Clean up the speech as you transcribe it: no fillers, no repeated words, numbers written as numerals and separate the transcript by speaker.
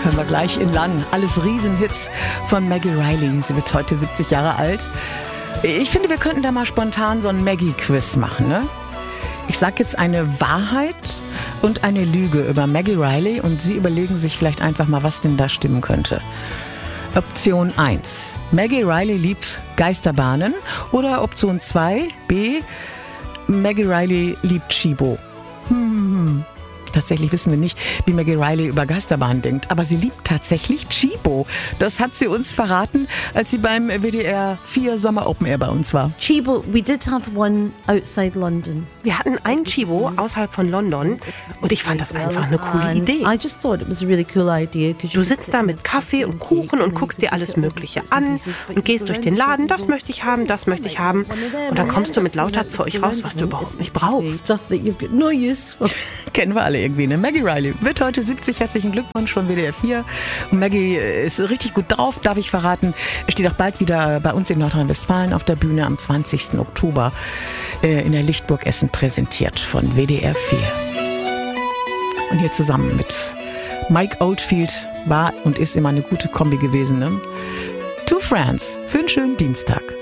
Speaker 1: hören wir gleich in lang. Alles Riesenhits von Maggie Reilly. Sie wird heute 70 Jahre alt. Ich finde, wir könnten da mal spontan so ein Maggie-Quiz machen, ne? Ich sag jetzt eine Wahrheit und eine Lüge über Maggie Reilly und Sie überlegen sich vielleicht einfach mal, was denn da stimmen könnte. Option 1. Maggie Reilly liebt Geisterbahnen. Oder Option 2. B. Maggie Reilly liebt Chibo. Tatsächlich wissen wir nicht, wie Maggie Reilly über Geisterbahnen denkt, aber sie liebt tatsächlich Chibo. Das hat sie uns verraten, als sie beim WDR 4 Sommer Open Air bei uns war.
Speaker 2: Chibo, we did have one outside London.
Speaker 3: Wir hatten einen Chibo außerhalb von London und ich fand das einfach eine coole Idee.
Speaker 2: I just thought it was a really cool idea.
Speaker 3: Du sitzt da mit Kaffee und Kuchen und guckst dir alles Mögliche an und gehst durch den Laden, das möchte ich haben, das möchte ich haben. Und dann kommst du mit lauter Zeug raus, was du überhaupt nicht brauchst.
Speaker 2: Stuff that you've got no use for.
Speaker 1: Kennen wir alle irgendwie, ne? Maggie Reilly wird heute 70, herzlichen Glückwunsch von WDR 4. Und Maggie ist richtig gut drauf, darf ich verraten. Steht auch bald wieder bei uns in Nordrhein-Westfalen auf der Bühne am 20. Oktober in der Lichtburg Essen präsentiert von WDR 4. Und hier zusammen mit Mike Oldfield war und ist immer eine gute Kombi gewesen, ne? Two Friends für einen schönen Dienstag.